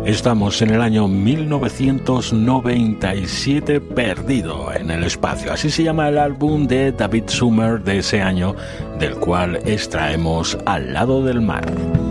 Estamos en el año 1997, perdido en el espacio. Así se llama el álbum de David Summer de ese año, del cual extraemos Al lado del mar.